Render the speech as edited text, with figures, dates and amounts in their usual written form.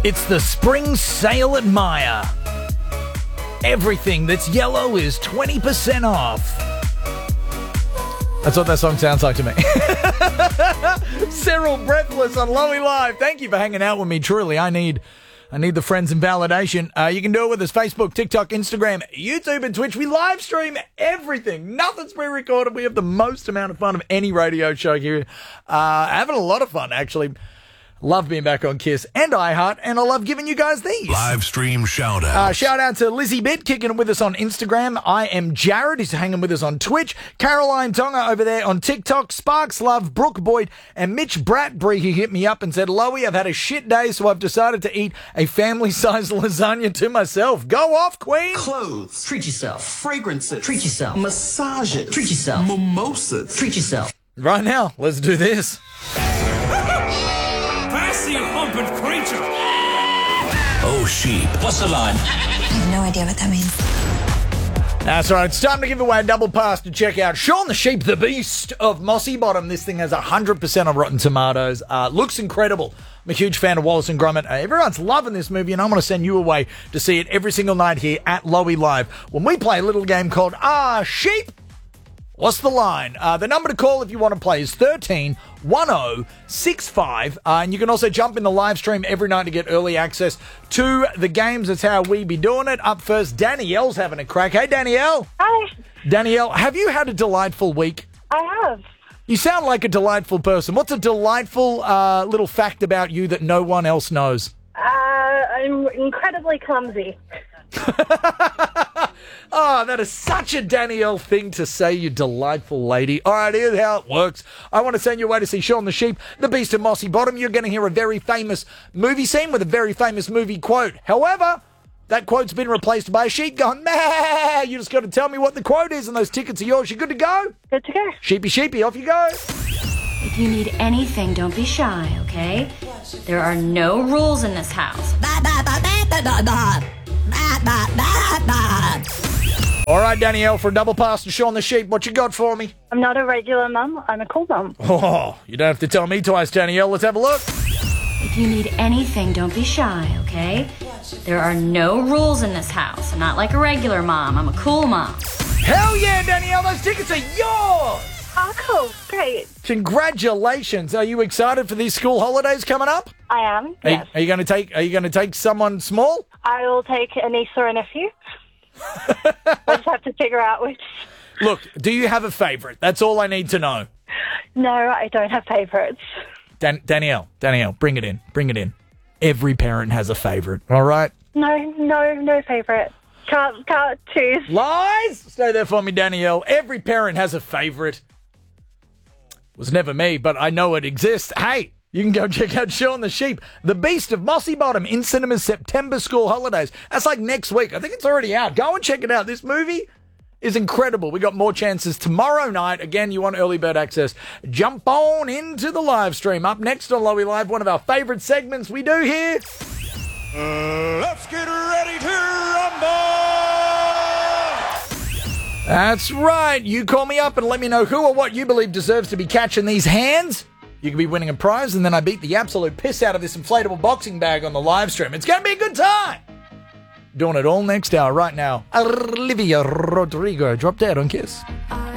It's the spring sale at Myer. Everything that's yellow is 20% off. That's what that song sounds like to me. Cyril Breathless on Lowy Live. Thank you for hanging out with me. Truly, I need the friends and validation. You can do it with us. Facebook, TikTok, Instagram, YouTube, and Twitch. We live stream everything. Nothing's pre-recorded. We have the most amount of fun of any radio show here. Having a lot of fun, actually. Love being back on Kiss and iHeart, and I love giving you guys these. Live stream shout-outs. Shout out to Lizzie Bitt, kicking it with us on Instagram. I am Jared, who's hanging with us on Twitch. Caroline Tonga over there on TikTok. Sparks Love, Brooke Boyd, and Mitch Bratbury, who hit me up and said, Lowy, I've had a shit day, so I've decided to eat a family-sized lasagna to myself. Go off, Queen. Clothes. Treat yourself. Fragrances. Treat yourself. Massages. Treat yourself. Mimosas. Treat yourself. Right now, let's do this. Classy humping creature. Oh, sheep. What's the line? I have no idea what that means. That's right. It's time to give away a double pass to check out Shaun the Sheep, the Beast of Mossy Bottom. This thing has 100% on Rotten Tomatoes. Looks incredible. I'm a huge fan of Wallace and Gromit. Everyone's loving this movie, and I'm going to send you away to see it every single night here at Lowy Live when we play a little game called Sheep. What's the line? The number to call if you want to play is 131065. And you can also jump in the live stream every night to get early access to the games. That's how we be doing it. Up first, Danielle's having a crack. Hey, Danielle. Hi. Danielle, have you had a delightful week? I have. You sound like a delightful person. What's a delightful little fact about you that no one else knows? I'm incredibly clumsy. Oh, that is such a Danielle thing to say, you delightful lady. All right, here's how it works. I want to send you away to see Shaun the Sheep, the Beast of Mossy Bottom. You're going to hear a very famous movie scene with a very famous movie quote. However, that quote's been replaced by a sheep going, meh. You just got to tell me what the quote is, and those tickets are yours. You good to go? Good to go. Sheepy, sheepy, off you go. If you need anything, don't be shy, okay? There are no rules in this house. All right, Danielle, for a double pass to Shaun the Sheep, what you got for me? I'm not a regular mum. I'm a cool mum. Oh, you don't have to tell me twice, Danielle. Let's have a look. If you need anything, don't be shy, okay? There are no rules in this house. I'm not like a regular mom. I'm a cool mom. Hell yeah, Danielle, those tickets are yours! Oh, cool. Great. Congratulations. Are you excited for these school holidays coming up? I am, yes. Are you going to take someone small? I will take a niece or a nephew. I just have to figure out which. Look, do you have a favourite? That's all I need to know. No, I don't have favourites. Danielle, bring it in. Every parent has a favourite, all right? No favourite. Can't choose. Lies? Stay there for me, Danielle. Every parent has a favourite. Was never me, but I know it exists. Hey, you can go check out Shaun the Sheep, the Beast of Mossy Bottom in cinemas September school holidays. That's like next week. I think it's already out. Go and check it out. This movie is incredible. We got more chances tomorrow night. Again, you want early bird access. Jump on into the live stream. Up next on Lowy Live, one of our favourite segments we do here. Let's get ready to rumble! That's right. You call me up and let me know who or what you believe deserves to be catching these hands. You could be winning a prize, and then I beat the absolute piss out of this inflatable boxing bag on the live stream. It's going to be a good time. Doing it all next hour right now. Olivia Rodrigo, drop dead on Kiss.